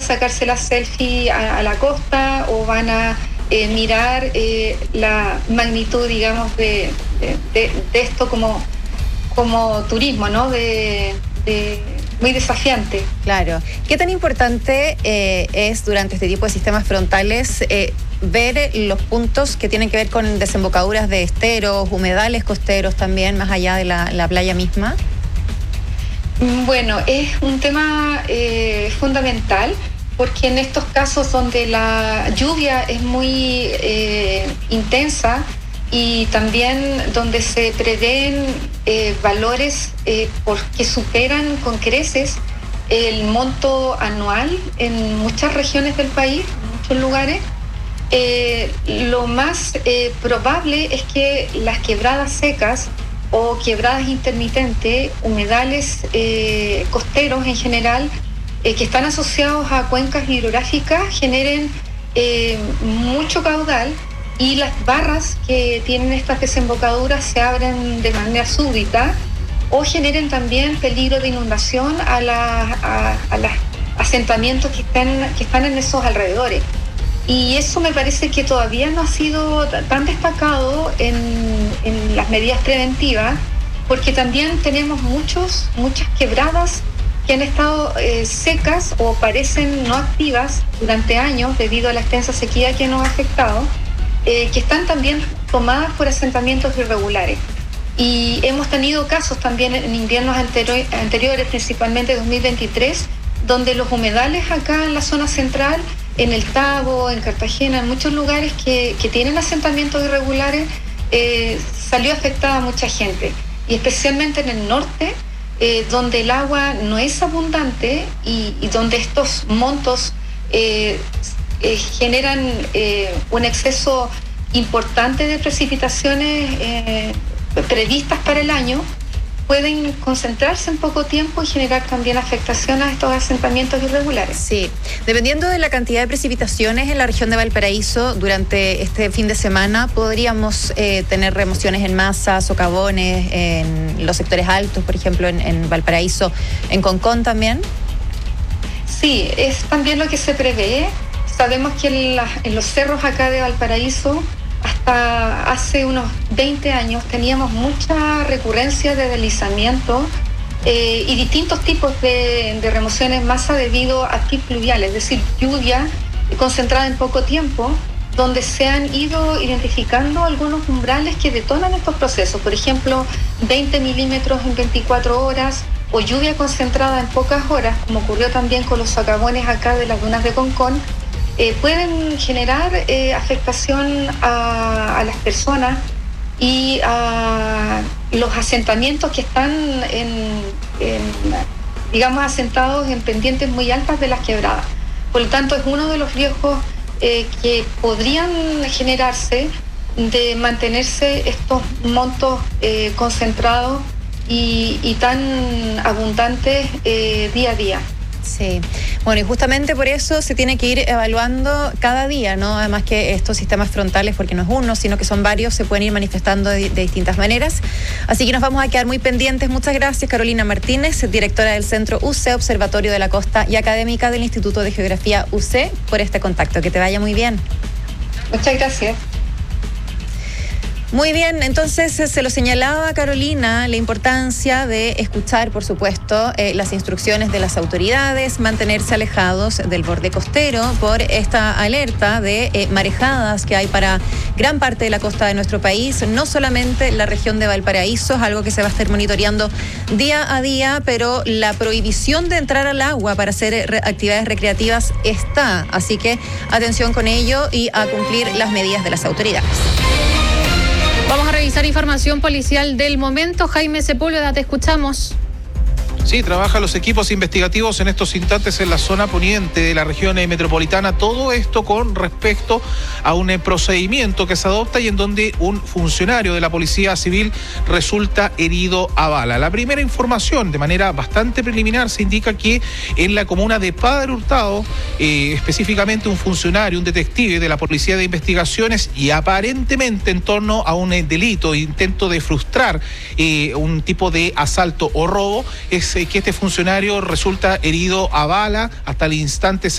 a sacarse la selfie a la costa o van a mirar la magnitud, digamos, de esto como turismo, ¿no? Muy desafiante. Claro. ¿Qué tan importante es durante este tipo de sistemas frontales ver los puntos que tienen que ver con desembocaduras de esteros, humedales costeros también, más allá de la playa misma? Bueno, es un tema fundamental, porque en estos casos donde la lluvia es muy intensa y también donde se prevén valores que superan con creces el monto anual en muchas regiones del país, en muchos lugares, lo más probable es que las quebradas secas o quebradas intermitentes, humedales costeros en general, que están asociados a cuencas hidrográficas, generen mucho caudal y las barras que tienen estas desembocaduras se abren de manera súbita o generen también peligro de inundación a los asentamientos que están en esos alrededores. Y eso me parece que todavía no ha sido tan destacado en las medidas preventivas, porque también tenemos muchas quebradas que han estado secas o parecen no activas durante años debido a la extensa sequía que nos ha afectado, que están también tomadas por asentamientos irregulares. Y hemos tenido casos también en inviernos anteriores, principalmente 2023, donde los humedales acá en la zona central, en el Tabo, en Cartagena, en muchos lugares que tienen asentamientos irregulares, salió afectada mucha gente. Y especialmente en el norte, donde el agua no es abundante y donde estos montos generan un exceso importante de precipitaciones previstas para el año, pueden concentrarse en poco tiempo y generar también afectación a estos asentamientos irregulares. Sí, dependiendo de la cantidad de precipitaciones en la región de Valparaíso durante este fin de semana, podríamos tener remociones en masa, socavones en los sectores altos, por ejemplo, en Valparaíso, en Concón también. Sí, es también lo que se prevé. Sabemos que en los cerros acá de Valparaíso, hasta hace unos 20 años teníamos mucha recurrencia de deslizamiento y distintos tipos de remociones en masa debido a pics pluviales, es decir, lluvia concentrada en poco tiempo, donde se han ido identificando algunos umbrales que detonan estos procesos. Por ejemplo, 20 milímetros en 24 horas o lluvia concentrada en pocas horas, como ocurrió también con los socavones acá de las dunas de Concón, pueden generar afectación a las personas y a los asentamientos que están digamos, asentados en pendientes muy altas de las quebradas. Por lo tanto, es uno de los riesgos que podrían generarse de mantenerse estos montos concentrados y tan abundantes día a día. Sí, bueno, y justamente por eso se tiene que ir evaluando cada día, ¿no? Además que estos sistemas frontales, porque no es uno, sino que son varios, se pueden ir manifestando de distintas maneras. Así que nos vamos a quedar muy pendientes. Muchas gracias, Carolina Martínez, directora del Centro UC, Observatorio de la Costa y académica del Instituto de Geografía UC, por este contacto. Que te vaya muy bien. Muchas gracias. Muy bien, entonces se lo señalaba Carolina, la importancia de escuchar, por supuesto, las instrucciones de las autoridades, mantenerse alejados del borde costero por esta alerta de marejadas que hay para gran parte de la costa de nuestro país, no solamente la región de Valparaíso, es algo que se va a estar monitoreando día a día, pero la prohibición de entrar al agua para hacer actividades recreativas está, así que atención con ello y a cumplir las medidas de las autoridades. Vamos a revisar información policial del momento. Jaime Sepúlveda, te escuchamos. Sí, trabajan los equipos investigativos en estos instantes en la zona poniente de la región metropolitana. Todo esto con respecto a un procedimiento que se adopta y en donde un funcionario de la Policía Civil resulta herido a bala. La primera información, de manera bastante preliminar, se indica que en la comuna de Padre Hurtado, específicamente un funcionario, un detective de la Policía de Investigaciones, y aparentemente en torno a un delito, intento de frustrar un tipo de asalto o robo, es que este funcionario resulta herido a bala. Hasta el instante